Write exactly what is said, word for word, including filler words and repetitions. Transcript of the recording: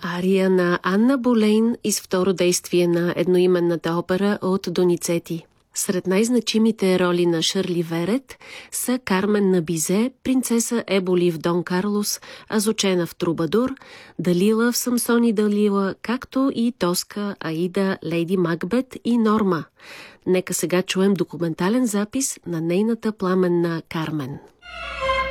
Ария на Анна Болейн из второ действие на едноименната опера от Доницети. Сред най-значимите роли на Шърли Верет са Кармен на Бизе, принцеса Еболи в Дон Карлос, Азочена в Трубадур, Далила в Самсон и Далила, както и Тоска, Аида, Лейди Макбет и Норма. Нека сега чуем документален запис на нейната пламенна Кармен.